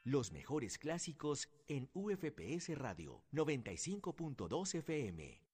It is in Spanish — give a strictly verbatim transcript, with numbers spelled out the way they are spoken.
Los mejores clásicos en U F P S Radio noventa y cinco punto dos F M.